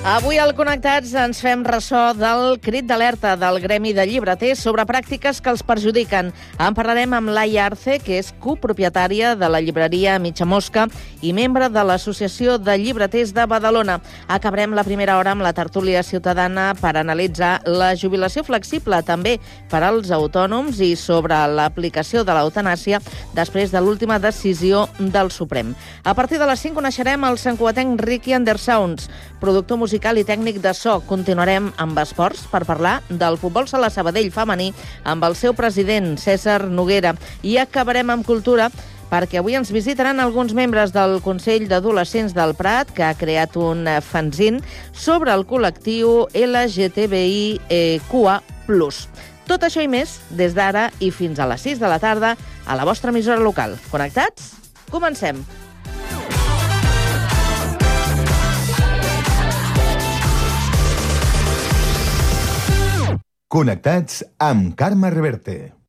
Avui al Connectats ens fem ressò del crit d'alerta del Gremi de Llibreters sobre pràctiques que els perjudiquen. En parlarem amb Laia Arce, que és copropietària de la llibreria Mitja Mosca i membre de l'Associació de Llibreters de Badalona. Acabarem la primera hora amb la tertúlia ciutadana per analitzar la jubilació flexible també per als autònoms i sobre l'aplicació de l'eutanàsia després de l'última decisió del Suprem. A partir de les 5 coneixerem el santcugatenc Ricky Undersounds, productor musical i tècnic de so. Continuarem amb esports per parlar del futbol sala Sabadell femení amb el seu president, César Noguera. I acabarem amb cultura perquè avui ens visitaran alguns membres del Consell d'Adolescents del Prat, que ha creat un fanzine sobre el col·lectiu LGTBIQA+. Tot això i més des d'ara i fins a les 6 de la tarda a la vostra emissora local. Connectats? Comencem! Connectats amb Carme Reverte.